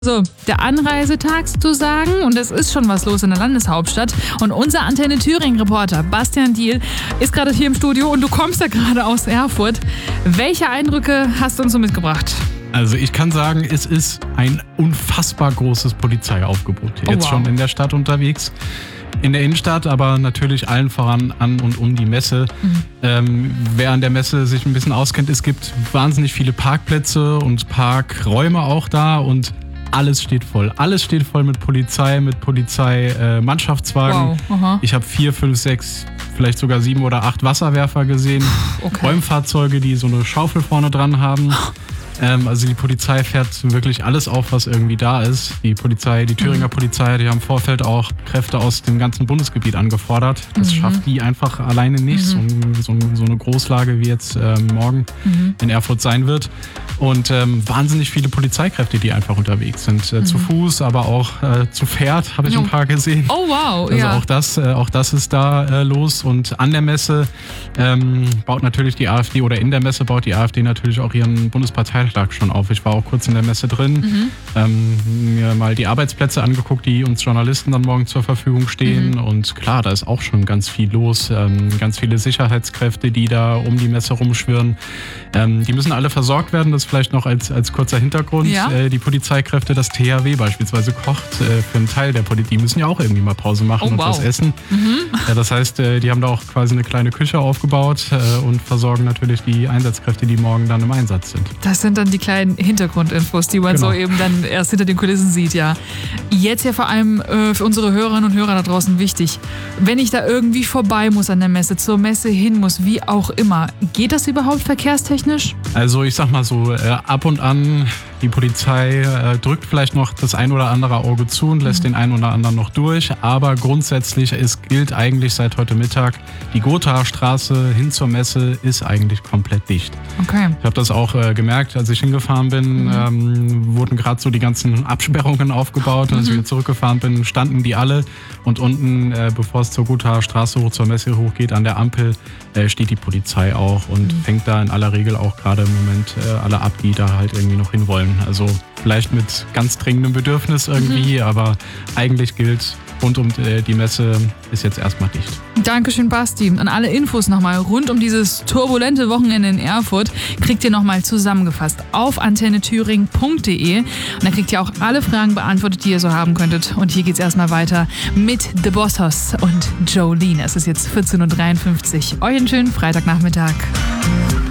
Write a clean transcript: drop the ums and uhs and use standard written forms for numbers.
So, der Anreisetag sozusagen, und es ist schon was los in der Landeshauptstadt. Und unser Antenne Thüringen-Reporter Bastian Diehl ist gerade hier im Studio und du kommst ja gerade aus Erfurt. Welche Eindrücke hast du uns so mitgebracht? Also ich kann sagen, es ist ein unfassbar großes Polizeiaufgebot. Jetzt schon in der Stadt unterwegs. In der Innenstadt, aber natürlich allen voran an und um die Messe. Wer an der Messe sich ein bisschen auskennt, es gibt wahnsinnig viele Parkplätze und Parkräume auch da und alles steht voll. Alles steht voll mit Polizei-Mannschaftswagen. Wow, ich habe 4, 5, 6, vielleicht sogar 7 oder 8 Wasserwerfer gesehen. Okay. Räumfahrzeuge, die so eine Schaufel vorne dran haben. Also die Polizei fährt wirklich alles auf, was irgendwie da ist. Die Thüringer Polizei, die haben im Vorfeld auch Kräfte aus dem ganzen Bundesgebiet angefordert. Das schafft die einfach alleine nicht, so eine Großlage wie jetzt morgen in Erfurt sein wird. Und wahnsinnig viele Polizeikräfte, die einfach unterwegs sind. Zu Fuß, aber auch zu Pferd, habe ich ein paar gesehen. Oh wow, also ja. Auch das ist da los. Und an der Messe baut natürlich die AfD, oder in der Messe baut die AfD natürlich auch ihren Bundesparteitag schon auf. Ich war auch kurz in der Messe drin, mir mal die Arbeitsplätze angeguckt, die uns Journalisten dann morgen zur Verfügung stehen. Und klar, da ist auch schon ganz viel los. Ganz viele Sicherheitskräfte, die da um die Messe rumschwirren. Die müssen alle versorgt werden. Das vielleicht noch als kurzer Hintergrund. Ja. Die Polizeikräfte, das THW beispielsweise kocht für einen Teil der Politik. Die müssen ja auch irgendwie mal Pause machen und was essen. Ja, das heißt, die haben da auch quasi eine kleine Küche aufgebaut und versorgen natürlich die Einsatzkräfte, die morgen dann im Einsatz sind. Das sind dann die kleinen Hintergrundinfos, die man so eben dann erst hinter den Kulissen sieht, ja. Jetzt ja vor allem für unsere Hörerinnen und Hörer da draußen wichtig. Wenn ich da irgendwie vorbei muss an der Messe, zur Messe hin muss, wie auch immer, geht das überhaupt verkehrstechnisch? Also ich sag mal so, ab und an, die Polizei drückt vielleicht noch das ein oder andere Auge zu und lässt den einen oder anderen noch durch. Aber grundsätzlich, es gilt eigentlich seit heute Mittag, die Gothaer Straße hin zur Messe ist eigentlich komplett dicht. Okay. Ich habe das auch gemerkt, als ich hingefahren bin, wurden gerade so die ganzen Absperrungen aufgebaut. Und als ich wieder zurückgefahren bin, standen die alle. Und unten, bevor es zur Gothaer Straße hoch zur Messe hochgeht, an der Ampel, steht die Polizei auch und fängt da in aller Regel auch gerade im Moment alle ab, die da halt irgendwie noch hin wollen. Also vielleicht mit ganz dringendem Bedürfnis irgendwie, aber eigentlich gilt, rund um die Messe ist jetzt erstmal dicht. Dankeschön, Basti. Und alle Infos nochmal rund um dieses turbulente Wochenende in Erfurt kriegt ihr nochmal zusammengefasst auf antennethüringen.de. Und da kriegt ihr auch alle Fragen beantwortet, die ihr so haben könntet. Und hier geht's erstmal weiter mit The Bossos und Jolene. Es ist jetzt 14:53 Uhr. Euch einen schönen Freitagnachmittag.